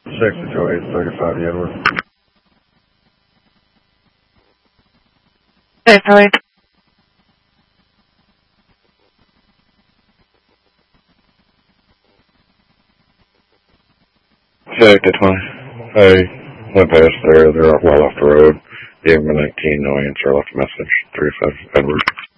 620835 the Edward. Okay, how are you? Sector 20. I went past there. They're well off the road. Gave them a 19, no answer. Left a message. 35 Edward.